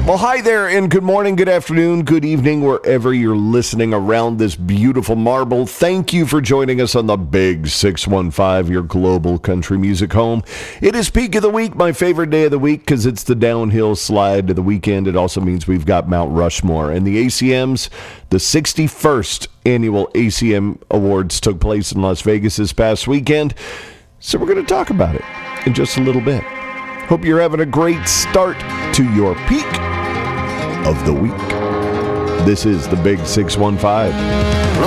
Well, hi there, and good morning, good afternoon, good evening, wherever you're listening around this beautiful marble. Thank you for joining us on the Big 615, your global country music home. It is peak of the week, my favorite day of the week, because it's the downhill slide to the weekend. It also means we've got Mount Rushmore. And the ACMs, the 61st annual ACM Awards took place in Las Vegas this past weekend. So we're going to talk about it in just a little bit. Hope you're having a great start to your peak of the week. This is the Big 615.